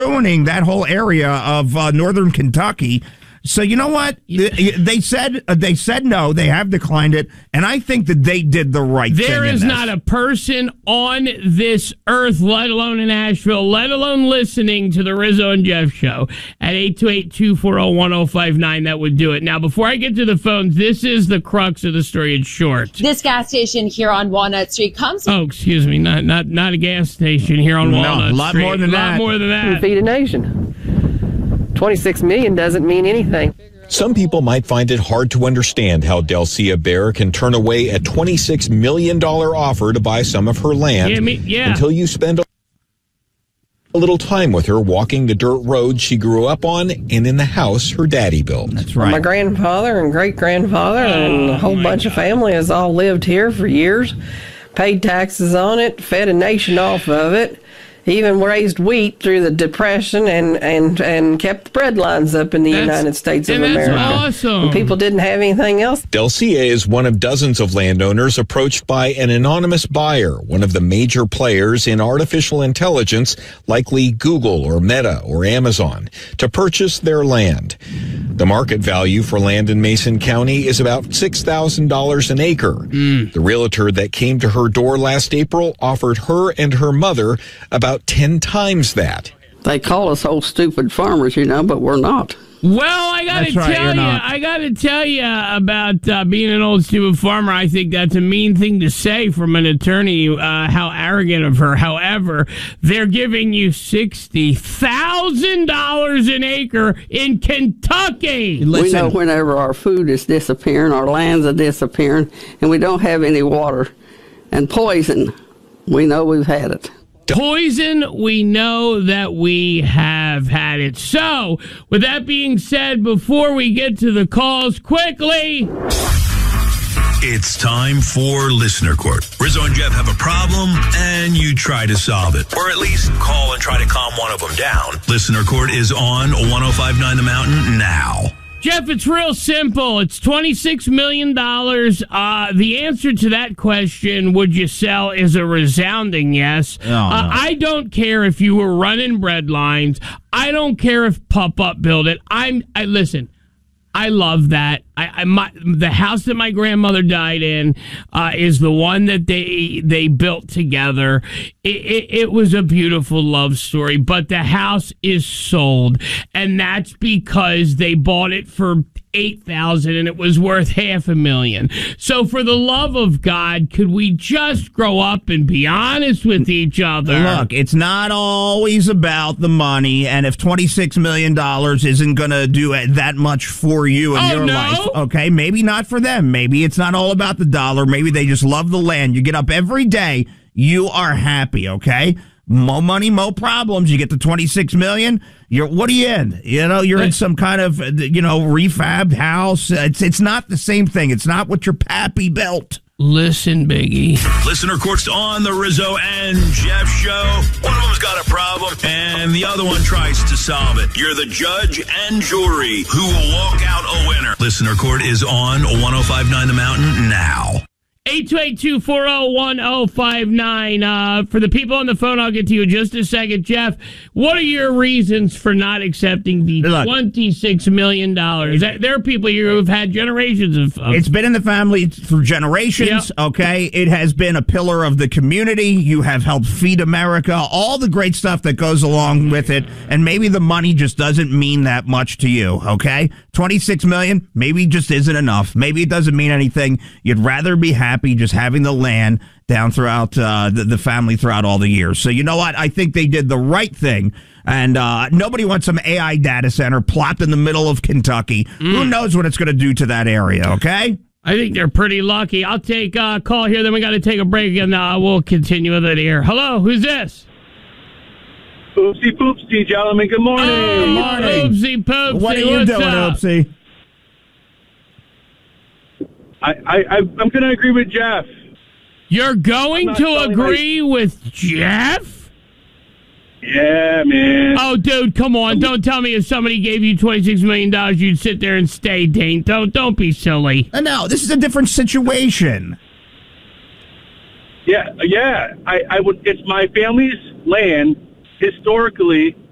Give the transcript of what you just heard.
ruining that whole area of northern Kentucky. So you know what? They said no. They have declined it, and I think that they did the right thing. There is not a person on this earth, let alone in Asheville, let alone listening to the Rizzo and Jeff show at 828-240-1059 that would do it. Now, before I get to the phones, this is the crux of the story in short. This gas station here on Walnut Street comes... Oh, excuse me, not a gas station here on Walnut Street. A lot more than that. A lot more than that. Feed a nation. 26 million doesn't mean anything. Some people might find it hard to understand how Delcia Bear can turn away a $26 million offer to buy some of her land until you spend a little time with her walking the dirt road she grew up on and in the house her daddy built. That's right. My grandfather and great-grandfather and a whole bunch of family has all lived here for years, paid taxes on it, fed a nation off of it. Even raised wheat through the Depression and kept the bread lines up in the United States of America. That's awesome. When people didn't have anything else. Delcia is one of dozens of landowners approached by an anonymous buyer, one of the major players in artificial intelligence, likely Google or Meta or Amazon, to purchase their land. The market value for land in Mason County is about $6,000 an acre. The realtor that came to her door last April offered her and her mother about 10 times that. They call us old stupid farmers, but we're not. Well, I got to tell you about being an old stupid farmer. I think that's a mean thing to say from an attorney. How arrogant of her. However, they're giving you $60,000 an acre in Kentucky. Listen. We know whenever our food is disappearing, our lands are disappearing, and we don't have any water. And poison, we know we've had it. Poison, we know that we have had it. So, with that being said, before we get to the calls, quickly... It's time for Listener Court. Rizzo and Jeff have a problem, and you try to solve it. Or at least call and try to calm one of them down. Listener Court is on 105.9 The Mountain now. Jeff, it's real simple. It's $26 million. The answer to that question, would you sell, is a resounding yes. Oh, no. I don't care if you were running bread lines. I don't care if Pop-Up built it. Listen, I love that. The house that my grandmother died in is the one that they built together. It was a beautiful love story, but the house is sold, and that's because they bought it for $8,000 and it was worth $500,000. So for the love of God, could we just grow up and be honest with each other? Look, it's not always about the money, and if $26 million isn't going to do that much for you in your life, okay, maybe not for them. Maybe it's not all about the dollar. Maybe they just love the land. You get up every day, you are happy, okay? More money, more problems. You get the $26 million. What are you in? You're in some kind of refabbed house. It's not the same thing. It's not what your pappy built. Listen, Biggie. Listener Court's on the Rizzo and Jeff show. One of them's got a problem, and the other one tries to solve it. You're the judge and jury who will walk out a winner. Listener Court is on 105.9 The Mountain now. 828-240-1059. For the people on the phone, I'll get to you in just a second. Jeff, what are your reasons for not accepting the $26 million? There are people here who have had generations of... It's been in the family for generations, okay? It has been a pillar of the community. You have helped feed America, all the great stuff that goes along with it, and maybe the money just doesn't mean that much to you, okay? $26 million maybe just isn't enough. Maybe it doesn't mean anything. You'd rather be happy just having the land down throughout the family throughout all the years. So you know what? I think they did the right thing. And nobody wants some AI data center plopped in the middle of Kentucky. Who knows what it's going to do to that area, okay? I think they're pretty lucky. I'll take a call here, then we got to take a break, and we'll continue with it here. Hello, who's this? Oopsie poopsie, gentlemen. Good morning. Good morning. Oopsie poopsie. What are you doing, Oopsie? I'm going to agree with Jeff. You're going to agree with Jeff? Yeah, man. Oh, dude, come on. Don't tell me if somebody gave you $26 million, you'd sit there and stay, Dane. Don't be silly. No, this is a different situation. Yeah. I would. It's my family's land. Historically,